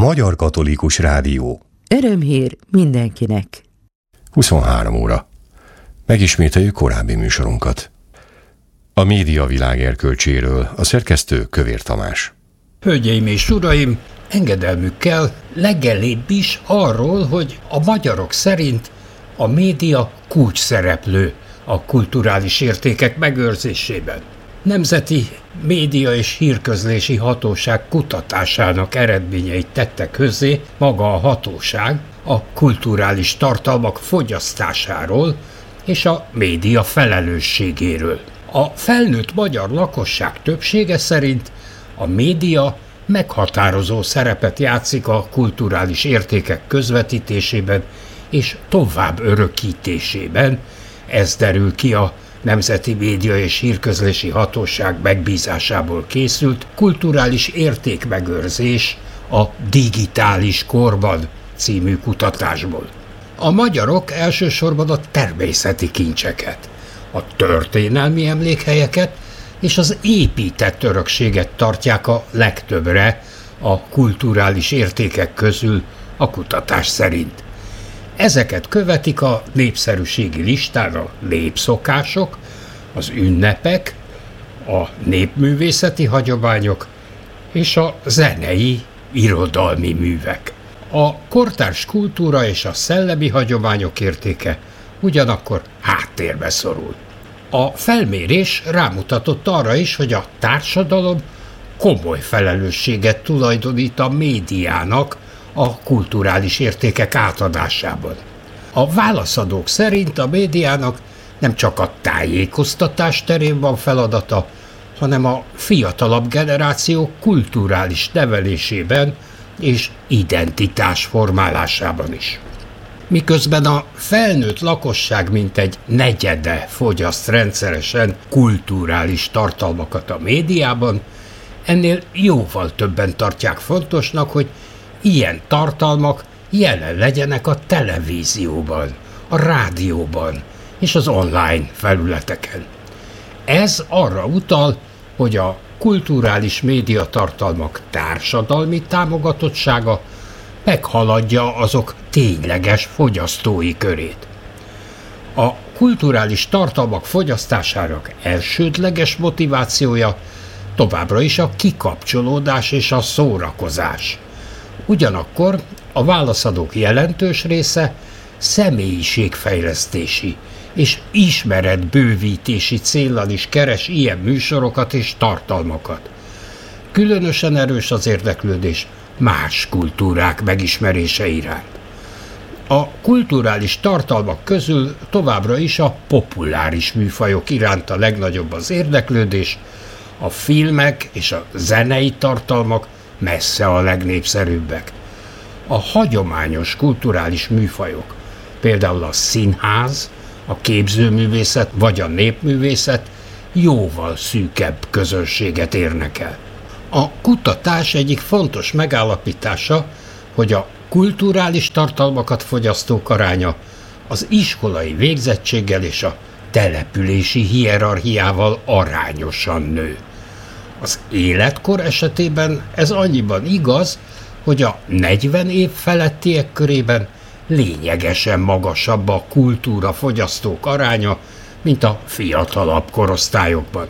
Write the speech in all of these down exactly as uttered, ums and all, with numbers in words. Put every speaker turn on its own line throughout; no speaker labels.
Magyar Katolikus Rádió.
Örömhír mindenkinek.
huszonhárom óra. Megismételjük korábbi műsorunkat. A média világ erkölcséről a szerkesztő Kövér Tamás.
Hölgyeim és uraim, engedelmükkel legelőbb is arról, hogy a magyarok szerint a média kulcsszereplő a kulturális értékek megőrzésében. Nemzeti Média és Hírközlési Hatóság kutatásának eredményeit tette közzé maga a hatóság a kulturális tartalmak fogyasztásáról és a média felelősségéről. A felnőtt magyar lakosság többsége szerint a média meghatározó szerepet játszik a kulturális értékek közvetítésében és tovább örökítésében. Ez derül ki a Nemzeti Média és Hírközlési Hatóság megbízásából készült Kulturális értékmegőrzés a digitális korban című kutatásból. A magyarok elsősorban a természeti kincseket, a történelmi emlékhelyeket és az épített örökséget tartják a legtöbbre a kulturális értékek közül a kutatás szerint. Ezeket követik a népszerűségi listán a népszokások, az ünnepek, a népművészeti hagyományok és a zenei, irodalmi művek. A kortárs kultúra és a szellemi hagyományok értéke ugyanakkor háttérbe szorul. A felmérés rámutatott arra is, hogy a társadalom komoly felelősséget tulajdonít a médiának a kulturális értékek átadásában. A válaszadók szerint a médiának nem csak a tájékoztatás terén van feladata, hanem a fiatalabb generáció kulturális nevelésében és identitás formálásában is. Miközben a felnőtt lakosság mintegy negyede fogyaszt rendszeresen kulturális tartalmakat a médiában, ennél jóval többen tartják fontosnak, hogy ilyen tartalmak jelen legyenek a televízióban, a rádióban és az online felületeken. Ez arra utal, hogy a kulturális médiatartalmak társadalmi támogatottsága meghaladja azok tényleges fogyasztói körét. A kulturális tartalmak fogyasztásának elsődleges motivációja továbbra is a kikapcsolódás és a szórakozás. Ugyanakkor a válaszadók jelentős része személyiségfejlesztési és ismeretbővítési céllal is keres ilyen műsorokat és tartalmakat. Különösen erős az érdeklődés más kultúrák megismerése iránt. A kulturális tartalmak közül továbbra is a populáris műfajok iránt a legnagyobb az érdeklődés, a filmek és a zenei tartalmak messze a legnépszerűbbek. A hagyományos kulturális műfajok, például a színház, a képzőművészet vagy a népművészet jóval szűkebb közönséget érnek el. A kutatás egyik fontos megállapítása, hogy a kulturális tartalmakat fogyasztók aránya az iskolai végzettséggel és a települési hierarchiával arányosan nő. Az életkor esetében ez annyiban igaz, hogy a negyven év felettiek körében lényegesen magasabb a kultúra fogyasztók aránya, mint a fiatalabb korosztályokban.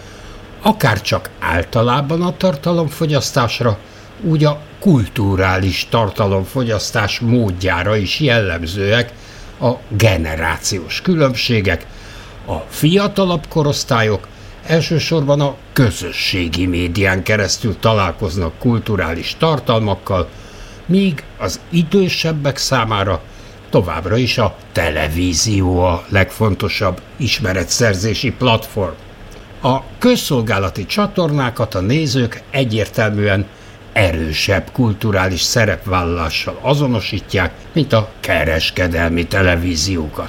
Akárcsak általában a tartalomfogyasztásra, úgy a kulturális tartalomfogyasztás módjára is jellemzőek a generációs különbségek. A fiatalabb korosztályok elsősorban a közösségi médián keresztül találkoznak kulturális tartalmakkal, míg az idősebbek számára továbbra is a televízió a legfontosabb ismeretszerzési platform. A közszolgálati csatornákat a nézők egyértelműen erősebb kulturális szerepvállalással azonosítják, mint a kereskedelmi televíziókat.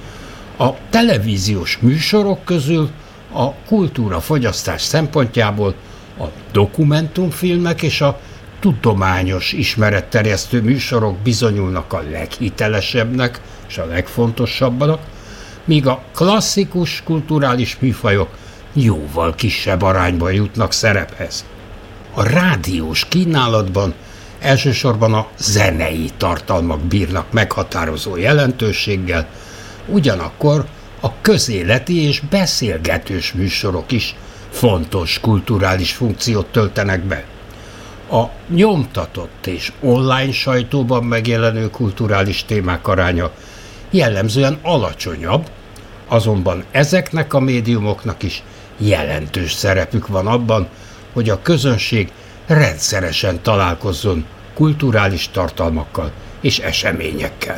A televíziós műsorok közül a kultúrafogyasztás szempontjából a dokumentumfilmek és a tudományos ismeretterjesztő műsorok bizonyulnak a leghitelesebbnek és a legfontosabbnak, míg a klasszikus kulturális műfajok jóval kisebb arányban jutnak szerephez. A rádiós kínálatban elsősorban a zenei tartalmak bírnak meghatározó jelentőséggel, ugyanakkor a közéleti és beszélgetős műsorok is fontos kulturális funkciót töltenek be. A nyomtatott és online sajtóban megjelenő kulturális témák aránya jellemzően alacsonyabb, azonban ezeknek a médiumoknak is jelentős szerepük van abban, hogy a közönség rendszeresen találkozzon kulturális tartalmakkal és eseményekkel.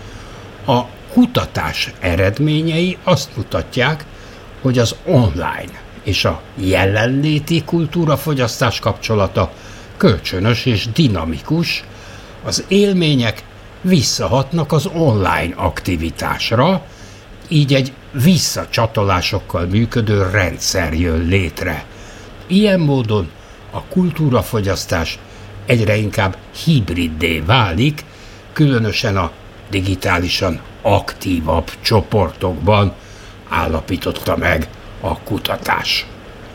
A kutatás eredményei azt mutatják, hogy az online és a jelenléti kultúrafogyasztás kapcsolata kölcsönös és dinamikus, az élmények visszahatnak az online aktivitásra, így egy visszacsatolásokkal működő rendszer jön létre. Ilyen módon a kultúrafogyasztás egyre inkább hibriddé válik, különösen a digitálisan aktívabb csoportokban, állapította meg a kutatás.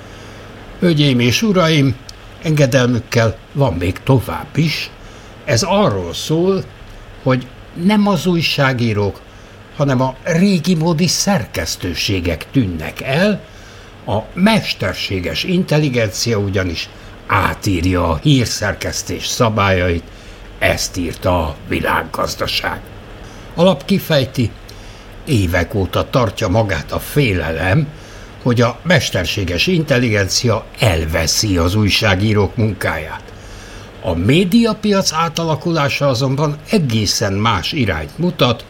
Hölgyeim és uraim, engedelmükkel van még tovább is. Ez arról szól, hogy nem az újságírók, hanem a régi módi szerkesztőségek tűnnek el, a mesterséges intelligencia ugyanis átírja a hírszerkesztés szabályait, ezt írta a Világgazdaság. Alap kifejti, évek óta tartja magát a félelem, hogy a mesterséges intelligencia elveszi az újságírók munkáját. A médiapiac átalakulása azonban egészen más irányt mutat.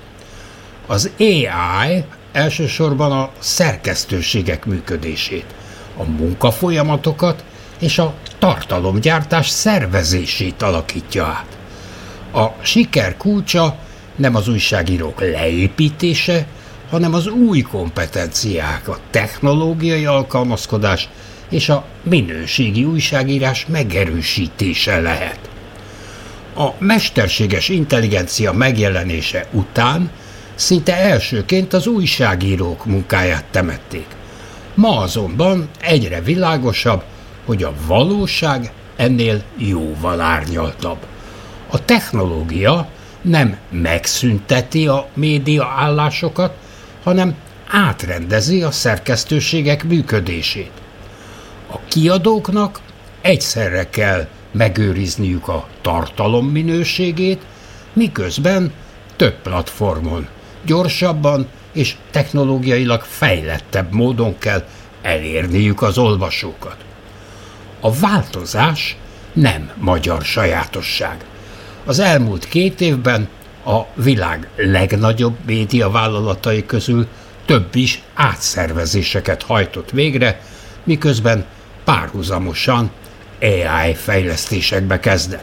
Az á i elsősorban a szerkesztőségek működését, a munkafolyamatokat és a tartalomgyártás szervezését alakítja át. A siker kulcsa nem az újságírók leépítése, hanem az új kompetenciák, a technológiai alkalmazkodás és a minőségi újságírás megerősítése lehet. A mesterséges intelligencia megjelenése után szinte elsőként az újságírók munkáját temették. Ma azonban egyre világosabb, hogy a valóság ennél jóval árnyaltabb. A technológia nem megszünteti a média állásokat, hanem átrendezi a szerkesztőségek működését. A kiadóknak egyszerre kell megőrizniük a tartalom minőségét, miközben több platformon, gyorsabban és technológiailag fejlettebb módon kell elérniük az olvasókat. A változás nem magyar sajátosság. Az elmúlt két évben a világ legnagyobb médiavállalatai közül több is átszervezéseket hajtott végre, miközben párhuzamosan á i fejlesztésekbe kezdett.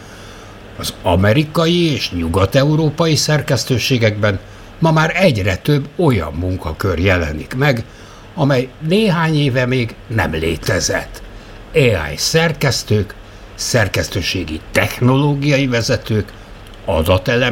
Az amerikai és nyugat-európai szerkesztőségekben ma már egyre több olyan munkakör jelenik meg, amely néhány éve még nem létezett. á i szerkesztők, szerkesztőségi technológiai vezetők, adatelemzők,